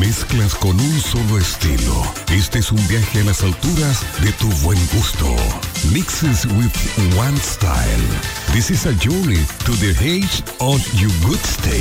mezclas con un solo estilo. Este es un viaje a las alturas de tu buen gusto. Mixes with one style. This is a journey to the edge of your good taste.